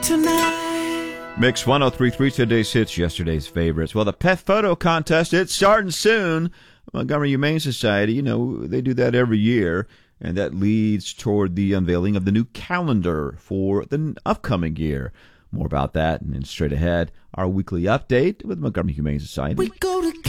tonight. Mix 103.3, today's hits, yesterday's favorites. Well, the pet photo contest, it's starting soon. Montgomery Humane Society, they do that every year, and that leads toward the unveiling of the new calendar for the upcoming year. More about that, and then straight ahead, our weekly update with Montgomery Humane Society. We go together.